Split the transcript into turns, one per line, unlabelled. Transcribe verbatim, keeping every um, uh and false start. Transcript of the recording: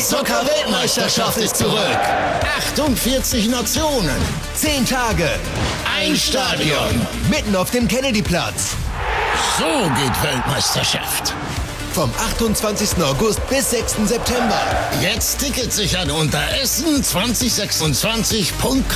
Eishockey-Weltmeisterschaft ist zurück. achtundvierzig Nationen. zehn Tage. Ein Stadion. Mitten auf dem Kennedyplatz.
So geht Weltmeisterschaft.
Vom achtundzwanzigsten August bis sechsten September.
Jetzt Tickets sichern unter essen zwanzig sechsundzwanzig punkt com.